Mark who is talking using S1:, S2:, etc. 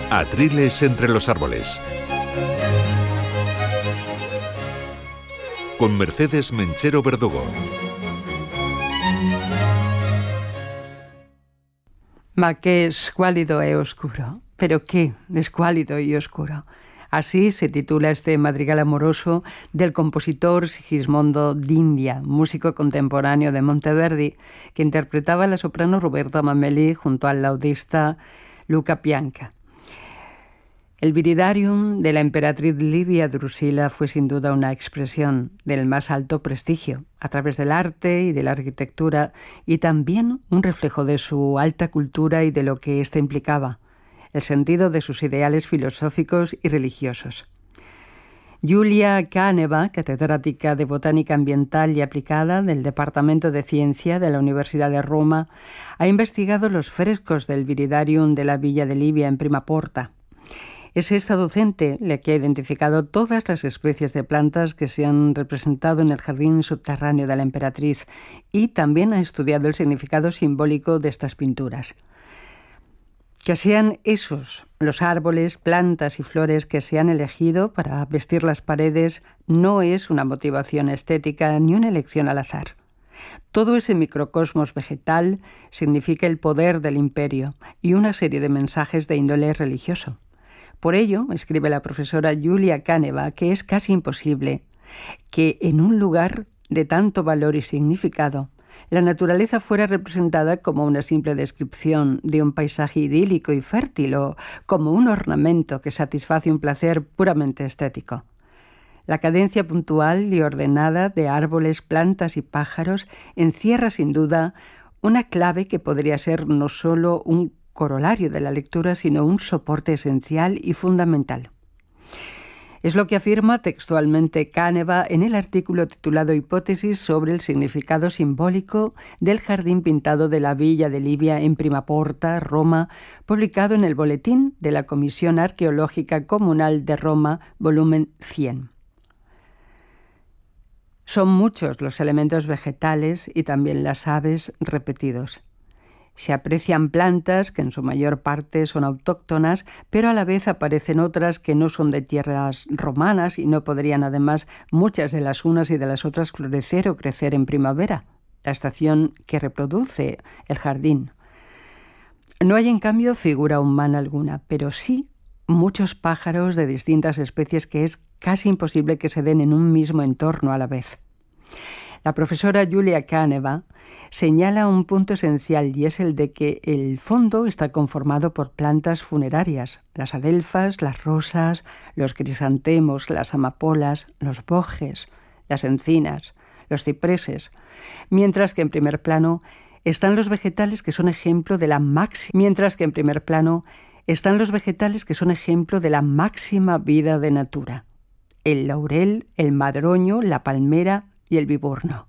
S1: Atriles entre los árboles. Con Mercedes Menchero Verdugo.
S2: Ma que escuálido e oscuro, pero qué escuálido y oscuro. Así se titula este madrigal amoroso del compositor Sigismondo d'India, músico contemporáneo de Monteverdi, que interpretaba la soprano Roberta Mameli junto al laudista Luca Pianca. El viridarium de la emperatriz Livia Drusila fue sin duda una expresión del más alto prestigio, a través del arte y de la arquitectura, y también un reflejo de su alta cultura y de lo que ésta implicaba, el sentido de sus ideales filosóficos y religiosos. Julia Caneva, catedrática de Botánica Ambiental y Aplicada del Departamento de Ciencia de la Universidad de Roma, ha investigado los frescos del viridarium de la Villa de Livia en Prima Porta. Es esta docente la que ha identificado todas las especies de plantas que se han representado en el jardín subterráneo de la emperatriz y también ha estudiado el significado simbólico de estas pinturas. Que sean esos los árboles, plantas y flores que se han elegido para vestir las paredes no es una motivación estética ni una elección al azar. Todo ese microcosmos vegetal significa el poder del imperio y una serie de mensajes de índole religioso. Por ello, escribe la profesora Julia Caneva, que es casi imposible que en un lugar de tanto valor y significado, la naturaleza fuera representada como una simple descripción de un paisaje idílico y fértil o como un ornamento que satisface un placer puramente estético. La cadencia puntual y ordenada de árboles, plantas y pájaros encierra sin duda una clave que podría ser no solo un corolario de la lectura, sino un soporte esencial y fundamental. Es lo que afirma textualmente Caneva en el artículo titulado Hipótesis sobre el significado simbólico del jardín pintado de la Villa de Livia en Prima Porta, Roma, publicado en el Boletín de la Comisión Arqueológica Comunal de Roma, volumen 100. Son muchos los elementos vegetales y también las aves repetidos. Se aprecian plantas que en su mayor parte son autóctonas, pero a la vez aparecen otras que no son de tierras romanas y no podrían además muchas de las unas y de las otras florecer o crecer en primavera, la estación que reproduce el jardín. No hay en cambio figura humana alguna, pero sí muchos pájaros de distintas especies que es casi imposible que se den en un mismo entorno a la vez. La profesora Julia Caneva señala un punto esencial y es el de que el fondo está conformado por plantas funerarias, las adelfas, las rosas, los crisantemos, las amapolas, los bojes, las encinas, los cipreses, mientras que en primer plano están los vegetales que son ejemplo de la máxima vida de natura: el laurel, el madroño, la palmera y el viburno.